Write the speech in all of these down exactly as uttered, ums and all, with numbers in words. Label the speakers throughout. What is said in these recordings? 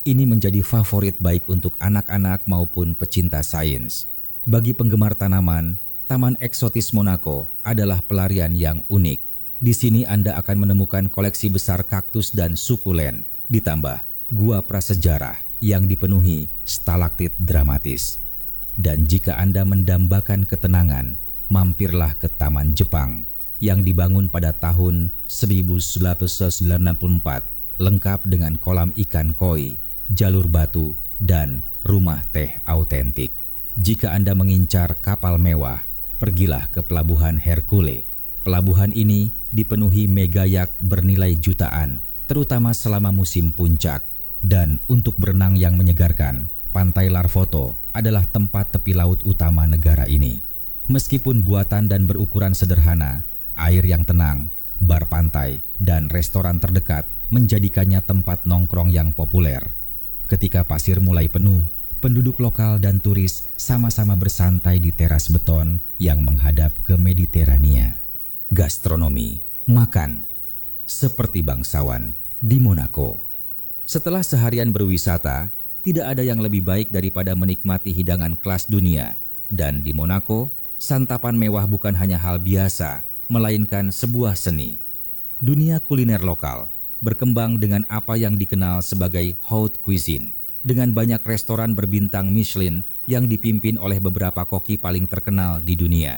Speaker 1: Ini menjadi favorit baik untuk anak-anak maupun pecinta sains. Bagi penggemar tanaman, Taman Eksotis Monaco adalah pelarian yang unik. Di sini Anda akan menemukan koleksi besar kaktus dan sukulen, ditambah gua prasejarah yang dipenuhi stalaktit dramatis. Dan jika Anda mendambakan ketenangan, mampirlah ke Taman Jepang yang dibangun pada tahun seribu sembilan ratus sembilan puluh empat, lengkap dengan kolam ikan koi, jalur batu, dan rumah teh autentik. Jika Anda mengincar kapal mewah, pergilah ke Pelabuhan Hercule. Pelabuhan ini dipenuhi megayak bernilai jutaan, terutama selama musim puncak. Dan untuk berenang yang menyegarkan, Pantai Larvoto adalah tempat tepi laut utama negara ini. Meskipun buatan dan berukuran sederhana, air yang tenang, bar pantai, dan restoran terdekat menjadikannya tempat nongkrong yang populer. Ketika pasir mulai penuh, penduduk lokal dan turis sama-sama bersantai di teras beton yang menghadap ke Mediterania. Gastronomi, makan, seperti bangsawan di Monaco. Setelah seharian berwisata, tidak ada yang lebih baik daripada menikmati hidangan kelas dunia. Dan di Monaco, santapan mewah bukan hanya hal biasa, melainkan sebuah seni. Dunia kuliner lokal berkembang dengan apa yang dikenal sebagai haute cuisine, dengan banyak restoran berbintang Michelin yang dipimpin oleh beberapa koki paling terkenal di dunia.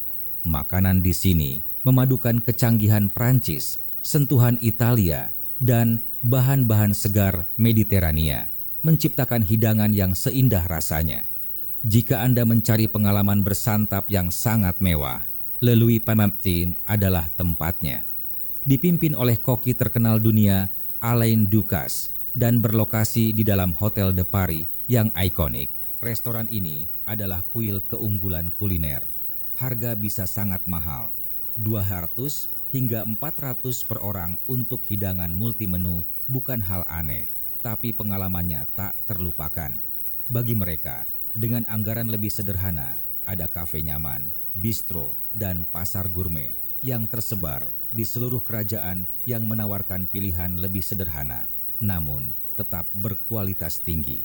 Speaker 1: Makanan di sini memadukan kecanggihan Prancis, sentuhan Italia, dan bahan-bahan segar Mediterania, menciptakan hidangan yang seindah rasanya. Jika Anda mencari pengalaman bersantap yang sangat mewah, Le Louis Pamartin adalah tempatnya. Dipimpin oleh koki terkenal dunia Alain Ducasse dan berlokasi di dalam Hotel de Paris yang ikonik, restoran ini adalah kuil keunggulan kuliner. Harga bisa sangat mahal, dua ratus hingga empat ratus per orang untuk hidangan multimenu bukan hal aneh, tapi pengalamannya tak terlupakan. Bagi mereka, dengan anggaran lebih sederhana, ada kafe nyaman, bistro, dan pasar gourmet yang tersebar di seluruh kerajaan yang menawarkan pilihan lebih sederhana, namun tetap berkualitas tinggi.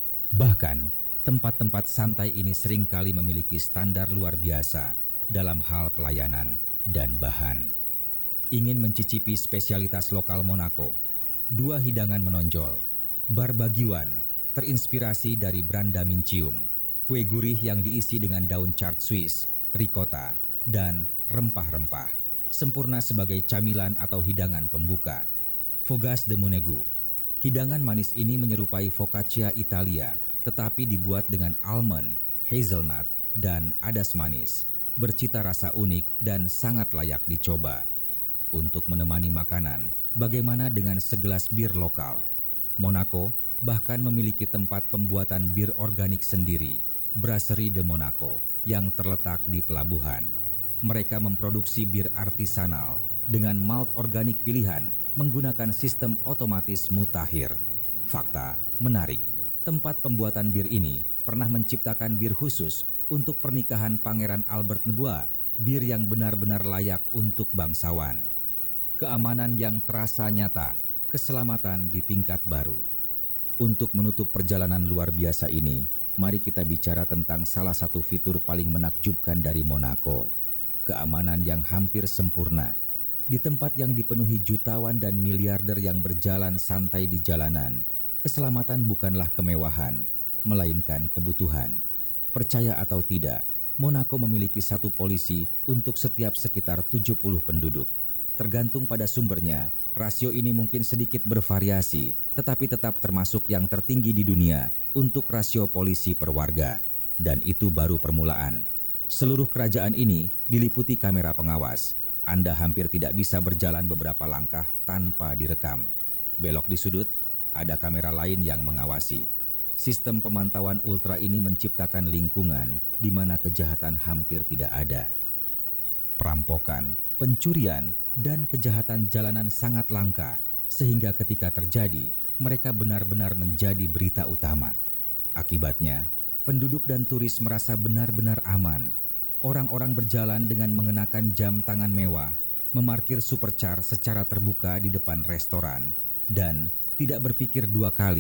Speaker 1: Bahkan, tempat-tempat santai ini seringkali memiliki standar luar biasa dalam hal pelayanan dan bahan. Ingin mencicipi spesialitas lokal Monaco? Dua hidangan menonjol. Barbagiwan, terinspirasi dari Branda Mincium, kue gurih yang diisi dengan daun chard Swiss, ricotta, dan rempah-rempah, sempurna sebagai camilan atau hidangan pembuka. Fogas de Monegu, hidangan manis ini menyerupai focaccia Italia, tetapi dibuat dengan almond, hazelnut, dan adas manis, bercita rasa unik dan sangat layak dicoba. Untuk menemani makanan, bagaimana dengan segelas bir lokal? Monaco bahkan memiliki tempat pembuatan bir organik sendiri, Brasserie de Monaco, yang terletak di pelabuhan. Mereka memproduksi bir artisanal dengan malt organik pilihan menggunakan sistem otomatis mutakhir. Fakta menarik, tempat pembuatan bir ini pernah menciptakan bir khusus untuk pernikahan Pangeran Albert Neboa, bir yang benar-benar layak untuk bangsawan. Keamanan yang terasa nyata, keselamatan di tingkat baru. Untuk menutup perjalanan luar biasa ini, mari kita bicara tentang salah satu fitur paling menakjubkan dari Monaco. Keamanan yang hampir sempurna. Di tempat yang dipenuhi jutawan dan miliarder yang berjalan santai di jalanan, keselamatan bukanlah kemewahan, melainkan kebutuhan. Percaya atau tidak, Monaco memiliki satu polisi untuk setiap sekitar tujuh puluh penduduk. Tergantung pada sumbernya, rasio ini mungkin sedikit bervariasi, tetapi tetap termasuk yang tertinggi di dunia untuk rasio polisi per warga. Dan itu baru permulaan. Seluruh kerajaan ini diliputi kamera pengawas. Anda hampir tidak bisa berjalan beberapa langkah tanpa direkam. Belok di sudut, ada kamera lain yang mengawasi. Sistem pemantauan ultra ini menciptakan lingkungan di mana kejahatan hampir tidak ada. Perampokan, pencurian, dan kejahatan jalanan sangat langka, sehingga ketika terjadi, mereka benar-benar menjadi berita utama. Akibatnya, penduduk dan turis merasa benar-benar aman. Orang-orang berjalan dengan mengenakan jam tangan mewah, memarkir supercar secara terbuka di depan restoran, dan tidak berpikir dua kali